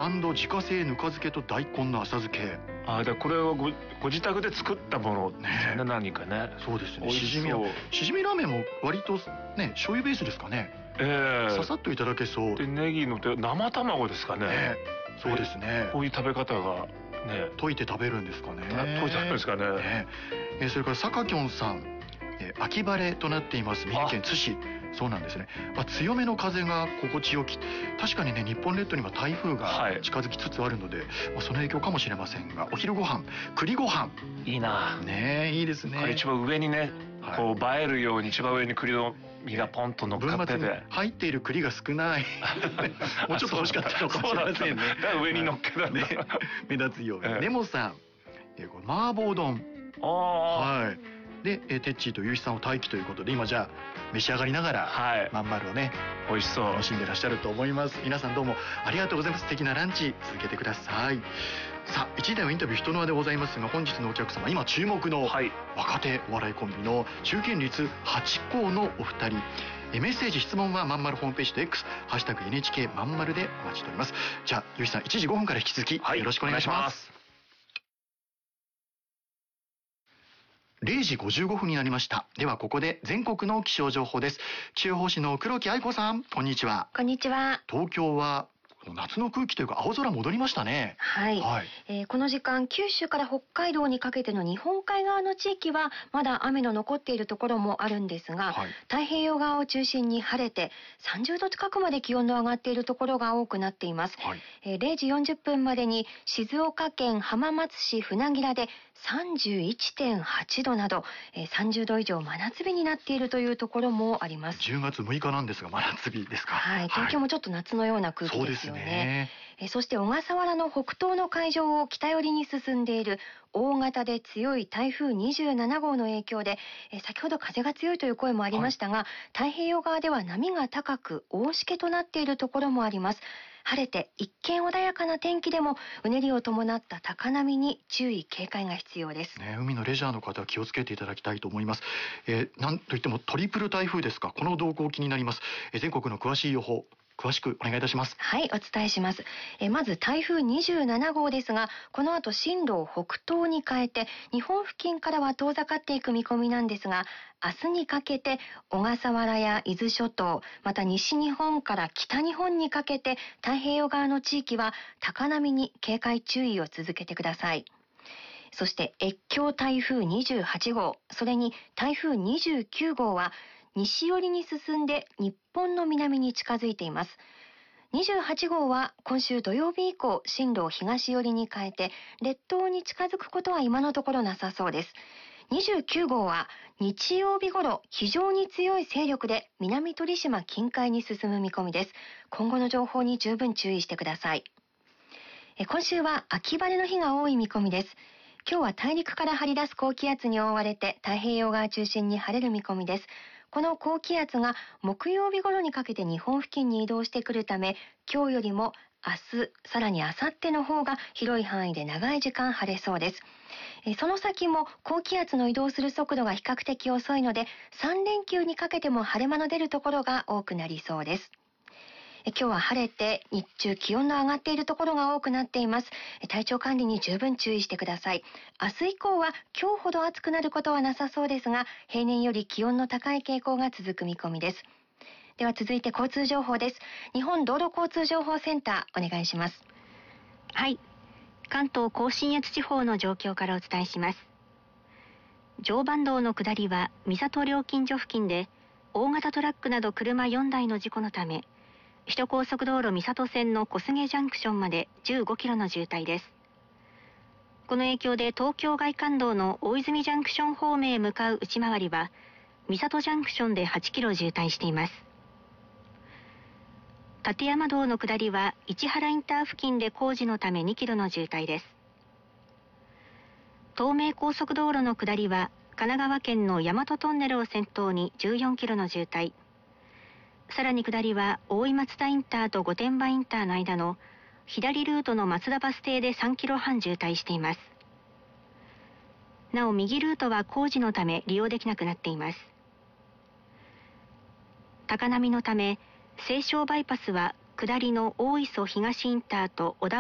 自家製ぬか漬けと大根の浅漬け。 だこれはご自宅で作ったものね、何かね。 そうですね。しじみラーメンも割とね、醤油ベースですかね。ささっといただけそう。でネギの生卵ですかね。 そうですね。 こういう食べ方がね、 溶いて食べるんですかね。 溶いて食べるんですかね。 それからさかきょんさん、秋晴れとなっています三重県津市。そうなんですね。強めの風が心地よき。確かにね、日本列島には台風が近づきつつあるので、その影響かもしれませんが、お昼ご飯、栗ご飯。 いいな。 ね、いいですね。 これ一番上にね、こう映えるように一番上に栗の実がポンと乗っかってて、 入っている栗が少ない。もうちょっと欲しかったのかもしれませんね。 上に乗っけたね。 目立つように。レモさん、麻婆丼。で、テッチーとゆうひさんを待機ということで、今じゃあ召し上がりながら、まん丸をね、 美味しそう楽しんでらっしゃると思います。皆さんどうもありがとうございます。素敵なランチ続けてください。さあ、1時台のインタビュー人の輪でございますが、本日のお客様、今注目の若手お笑いコンビの中堅率8校のお二人。メッセージ質問はまんまるホームページと X、ハッシュタグ NHK まんまるでお待ちしております。じゃあゆうひさん、1時5分から引き続きよろしくお願いします。0時55分になりました。ではここで全国の気象情報です。気象予報士の黒木愛子さん、こんにちは。 こんにちは。 東京は夏の空気というか青空戻りましたね。 この時間九州から北海道にかけての日本海側の地域はまだ雨の残っているところもあるんですが、太平洋側を中心に晴れて30度近くまで気温の上がっているところが多くなっています。0時40分までに静岡県浜松市船明で31.8 度など、30度以上真夏日になっているというところもあります。 10月6日なんですが真夏日ですか。 東京もちょっと夏のような空気ですよね。そして小笠原の北東の海上を北寄りに進んでいる大型で強い台風27号の影響で、先ほど風が強いという声もありましたが、太平洋側では波が高く大しけとなっているところもあります。晴れて一見穏やかな天気でもうねりを伴った高波に注意警戒が必要です。 海のレジャーの方は気をつけていただきたいと思います。なんといってもトリプル台風ですか。この動向気になります。全国の詳しい予報、詳しくお願いいたします。 はい、お伝えします。まず台風27号ですが、この後進路を北東に変えて日本付近からは遠ざかっていく見込みなんですが、明日にかけて小笠原や伊豆諸島、また西日本から北日本にかけて太平洋側の地域は高波に警戒注意を続けてください。そして越境台風28号、それに台風29号は西寄りに進んで日本の南に近づいています。28号は今週土曜日以降進路を東寄りに変えて列島に近づくことは今のところなさそうです。29号は日曜日頃非常に強い勢力で南鳥島近海に進む見込みです。今後の情報に十分注意してください。今週は秋晴れの日が多い見込みです。今日は大陸から張り出す高気圧に覆われて太平洋側中心に晴れる見込みです。この高気圧が木曜日頃にかけて日本付近に移動してくるため、今日よりも明日、さらに明後日の方が広い範囲で長い時間晴れそうです。その先も高気圧の移動する速度が比較的遅いので、3連休にかけても晴れ間の出るところが多くなりそうです。今日は晴れて日中気温の上がっているところが多くなっています。体調管理に十分注意してください。明日以降は今日ほど暑くなることはなさそうですが、平年より気温の高い傾向が続く見込みです。では続いて交通情報です。日本道路交通情報センターお願いします。 はい、関東甲信越地方の状況からお伝えします。常磐道の下りは三郷料金所付近で大型トラックなど車4台の事故のため、首都高速道路三郷線の小菅ジャンクションまで15キロの渋滞です。この影響で東京外環道の大泉ジャンクション方面へ向かう内回りは三郷ジャンクションで8キロ渋滞しています。立山道の下りは市原インター付近で工事のため2キロの渋滞です。東名高速道路の下りは神奈川県の大和トンネルを先頭に14キロの渋滞、さらに下りは大井松田インターと御殿場インターの間の左ルートの松田バス停で3キロ半渋滞しています。なお右ルートは工事のため利用できなくなっています。高波のため西湘バイパスは下りの大磯東インターと小田